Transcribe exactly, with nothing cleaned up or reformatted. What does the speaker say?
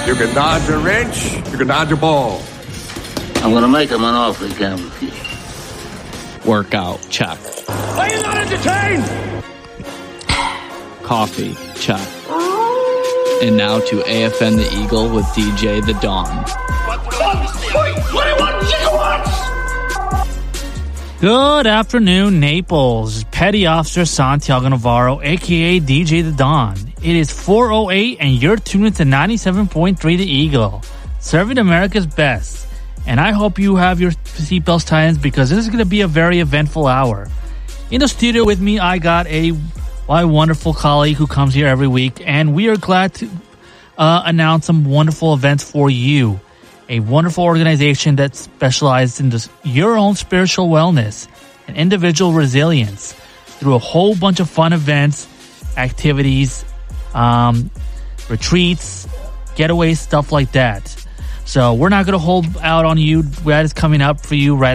You can dodge a wrench, you can dodge a ball. I'm going to make him an offer he can't refuse. Workout, check. Are you not entertained? Coffee, check. And now to A F N the Eagle with D J The Dawn. Good afternoon, Naples. Petty Officer Santiago Navarro, a k a. D J The Dawn. It is four oh eight and you're tuned to ninety-seven point three The Eagle, serving America's best. And I hope you have your seatbelts tightened because this is going to be a very eventful hour. In the studio with me, I got a my wonderful colleague who comes here every week, and we are glad to uh, announce some wonderful events for you. A wonderful organization that specializes in this, your own spiritual wellness and individual resilience through a whole bunch of fun events, activities, um, retreats, getaways, stuff like that. So we're not going to hold out on you. That is coming up for you right